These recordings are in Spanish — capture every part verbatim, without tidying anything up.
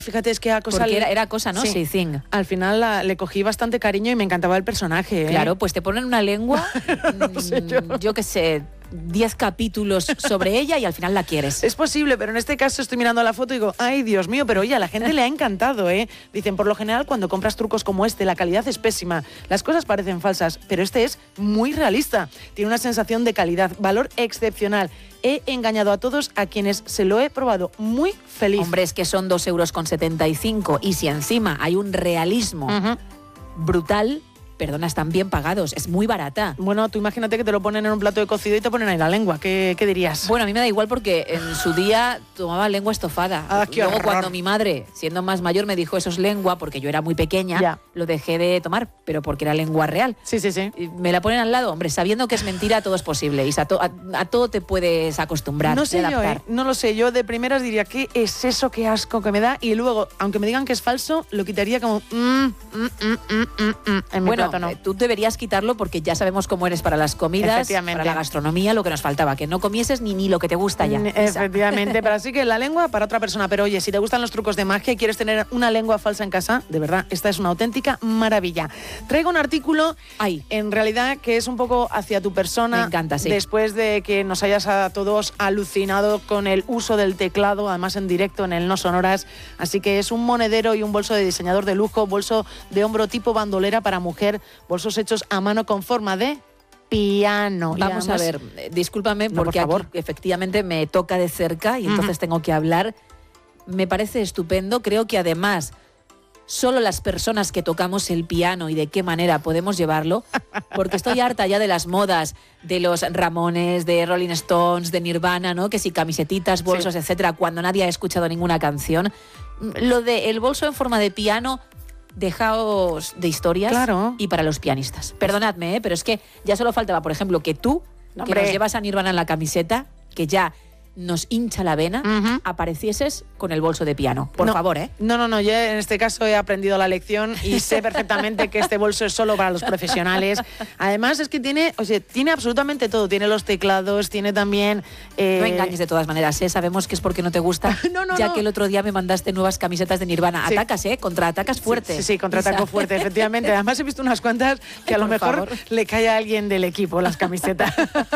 Fíjate, es que a cosa... Porque era, era cosa, ¿no? Sí. Sí, Thing. Al final la, le cogí bastante cariño y me encantaba el personaje, ¿eh? Claro, pues te ponen una lengua, no sé yo. yo qué sé, diez capítulos sobre ella y al final la quieres. Es posible, pero en este caso estoy mirando la foto y digo, ay, Dios mío, pero oye, a la gente le ha encantado, ¿eh? Dicen, por lo general, cuando compras trucos como este, la calidad es pésima, las cosas parecen falsas, pero este es muy realista. Tiene una sensación de calidad, valor excepcional. He engañado a todos a quienes se lo he probado. Muy feliz. Hombre, es que son dos euros con setenta y cinco y si encima hay un realismo Uh-huh. brutal, perdona, están bien pagados, es muy barata. Bueno, tú imagínate que te lo ponen en un plato de cocido y te ponen ahí la lengua. ¿Qué, qué dirías? Bueno, a mí me da igual porque en su día tomaba lengua estofada. Ah, qué Luego horror. cuando mi madre, siendo más mayor, me dijo eso es lengua, porque yo era muy pequeña, Ya. lo dejé de tomar, pero porque era lengua real. Sí, sí, sí. Y me la ponen al lado, hombre, sabiendo que es mentira, todo es posible. Y a, to- a, a todo te puedes acostumbrar. No y sé yo, adaptar. ¿eh? No lo sé. Yo de primeras diría, ¿qué es eso? Qué asco que me da. Y luego, aunque me digan que es falso, lo quitaría como... Mm, mm, mm, mm, mm, mm, en mi Bueno, plato no. eh, tú deberías quitarlo porque ya sabemos cómo eres para las comidas, Efectivamente. para la gastronomía, lo que nos faltaba, que no comieses ni, ni lo que te gusta ya. Mm, Isa. Efectivamente, pero así que la lengua para otra persona. Pero oye, si te gustan los trucos de magia y quieres tener una lengua falsa en casa, de verdad, esta es una auténtica maravilla. Traigo un artículo, Ay. en realidad, que es un poco hacia tu persona. Me encanta, sí. Después de que nos hayas a todos alucinado con el uso del teclado, además en directo en el No Sonoras. Así que es un monedero y un bolso de diseñador de lujo, bolso de hombro tipo bandolera para mujer, bolsos hechos a mano con forma de piano. Y Vamos además- a ver, eh, discúlpame No, por porque favor. aquí efectivamente me toca de cerca y entonces tengo que hablar. Me parece estupendo, creo que además solo las personas que tocamos el piano y de qué manera podemos llevarlo, porque estoy harta ya de las modas de los Ramones, de Rolling Stones, de Nirvana, ¿no? Que si camisetitas, bolsos, Sí. etcétera, cuando nadie ha escuchado ninguna canción. Lo de el bolso en forma de piano, dejaos de historias. Claro. Y para los pianistas. Perdonadme, ¿eh? Pero es que ya solo faltaba, por ejemplo, que tú, No, que hombre. nos llevas a Nirvana en la camiseta, que ya nos hincha la vena, Ujú. aparecieses con el bolso de piano. Por No, favor, ¿eh? No, no, no, yo en este caso he aprendido la lección y sé perfectamente que este bolso es solo para los profesionales. Además es que tiene, o sea, tiene absolutamente todo. Tiene los teclados, tiene también... eh, No engañes de todas maneras, ¿eh? Sabemos que es porque no te gusta, No, no, ya no. que el otro día me mandaste nuevas camisetas de Nirvana. Sí. Atacas, ¿eh? Contraatacas fuerte. Sí, sí, contraataco Isa. fuerte, efectivamente. Además he visto unas cuantas que a lo Por mejor favor. le cae a alguien del equipo las camisetas.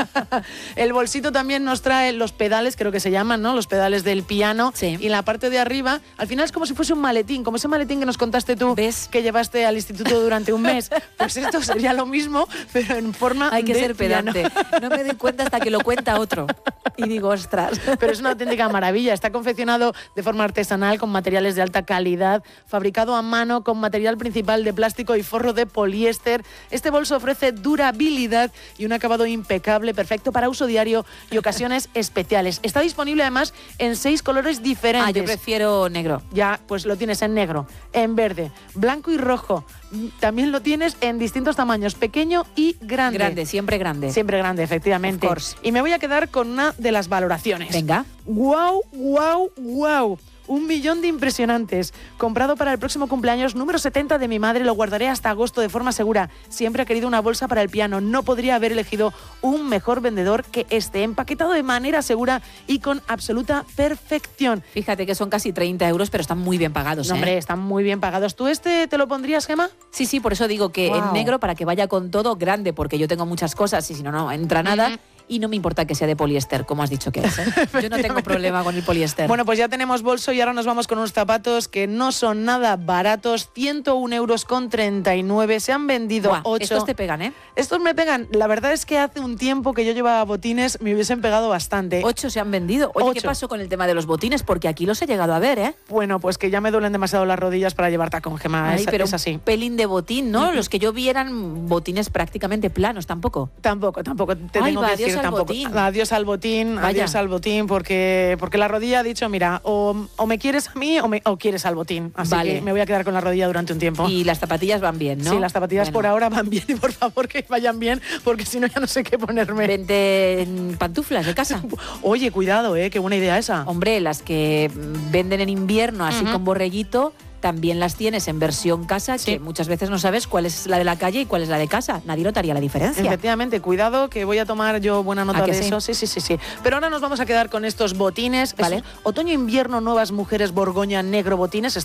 El bolsito también nos trae los pedales, creo que se llaman, ¿no? Los pedales del piano. Sí. Y en la parte de arriba, al final es como si fuese un maletín, como ese maletín que nos contaste tú, ¿Ves? que llevaste al instituto durante un mes. Pues esto sería lo mismo, pero en forma Hay que de ser piano. pedante. No me doy cuenta hasta que lo cuenta otro. Y digo, ostras. Pero es una auténtica maravilla. Está confeccionado de forma artesanal con materiales de alta calidad, fabricado a mano con material principal de plástico y forro de poliéster. Este bolso ofrece durabilidad y un acabado impecable, perfecto para uso diario y ocasiones especiales. Está disponible además en seis colores diferentes. Ah, yo prefiero negro. Ya, pues lo tienes en negro, en verde, blanco y rojo. También lo tienes en distintos tamaños, pequeño y grande. Grande, siempre grande. Siempre grande, efectivamente. Of course. Y me voy a quedar con una de las valoraciones. Venga. ¡Guau, guau, guau! Un millón de impresionantes. Comprado para el próximo cumpleaños número setenta de mi madre, lo guardaré hasta agosto de forma segura. Siempre ha querido una bolsa para el piano. No podría haber elegido un mejor vendedor que este. Empaquetado de manera segura y con absoluta perfección. Fíjate que son casi treinta euros, pero están muy bien pagados, No, ¿eh? hombre, están muy bien pagados. ¿Tú este te lo pondrías, Gemma? Sí, sí, por eso digo que Guau. en negro para que vaya con todo grande, porque yo tengo muchas cosas y si no, no entra nada. Ujú. Y no me importa que sea de poliéster, como has dicho que es. ¿eh? Yo no tengo problema con el poliéster. Bueno, pues ya tenemos bolso y ahora nos vamos con unos zapatos que no son nada baratos. ciento un euros con treinta y nueve. Se han vendido Buah, ocho. estos te pegan, ¿eh? Estos me pegan. La verdad es que hace un tiempo que yo llevaba botines, me hubiesen pegado bastante. Ocho se han vendido. Oye, ¿qué Ocho. pasó con el tema de los botines? Porque aquí los he llegado a ver, ¿eh? Bueno, pues que ya me duelen demasiado las rodillas para llevar tacón, Gemma. Ay, es, pero es así. un pelín de botín, ¿no? Los que yo vi eran botines prácticamente planos, tampoco. Tampoco, tampoco. Te Ay, tengo va, que adiós decir al tampoco. botín. Adiós al botín, Vaya. adiós al botín, porque, porque la rodilla ha dicho, mira, o, o me quieres a mí o, me, o quieres al botín. Así Vale. que me voy a quedar con la rodilla durante un tiempo. Y las zapatillas van bien, ¿no? Sí, las zapatillas Bueno. por ahora van bien y por favor que vayan bien, porque si no ya no sé qué ponerme. Vente en pantuflas de casa. Oye, cuidado, ¿eh? Qué buena idea esa. Hombre, las que mm, venden en invierno así Ujú. con borreguito, también las tienes en versión casa, Sí. que muchas veces no sabes cuál es la de la calle y cuál es la de casa. Nadie notaría la diferencia. Efectivamente, cuidado que voy a tomar yo buena nota ¿A que de sí? eso. Sí, sí, sí, sí. Pero ahora nos vamos a quedar con estos botines. Vale. Esos otoño-invierno, nuevas mujeres Borgoña negro botines.